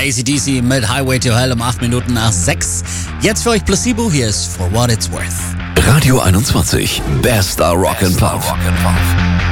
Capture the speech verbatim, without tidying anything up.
A C D C mit Highway to Hell um acht Minuten nach sechs. Jetzt für euch Placebo, hier ist For What It's Worth. Radio einundzwanzig, bester Rock and Pop.